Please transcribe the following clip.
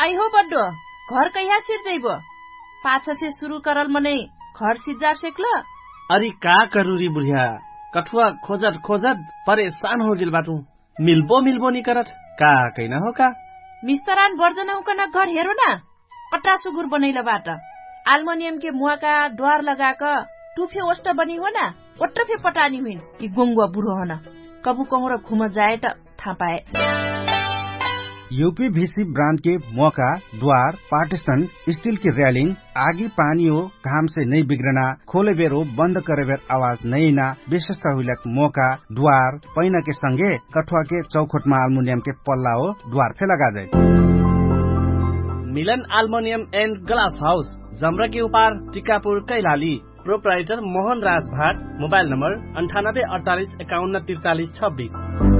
I हो बड्डो घर कहिया सिर जइबो पाछ से शुरू करल मने घर सिजार सेकल अरे का करूरी बुढ़िया कठुआ खोजत खोजत परेशान हो गेल बाटू मिल्बो नि करत का कैना हो का मिस्तरान बर्जना हुकन घर हेरो ना अट्टा सुगुर बनैला बाट एल्युमिनियम के मुआ का द्वार लगाक टुफे ओस्ट बनी हो ना ओट्रफे पटानी हुइन कि गोंगुआ बुढो होना कबु कहूँ घुम जाए त थाहा पाए यूपीवीसी ब्रांड के मौका द्वार पार्टीशन स्टील की रेलिंग आगी पानी हो घाम से नहीं बिगड़ना खोले बेर हो बंद करे बेर आवाज नहीं ना विशेषता हुई मौका द्वार पैना के संगे कठुआ के चौखट में एल्युमिनियम के पल्ला हो द्वार फे लगा जाए मिलन एल्युमिनियम एंड ग्लास हाउस जमरा के उपार टिकापुर कैलाली प्रोप्राइटर मोहन राज भाट मोबाइल नंबर 9848514326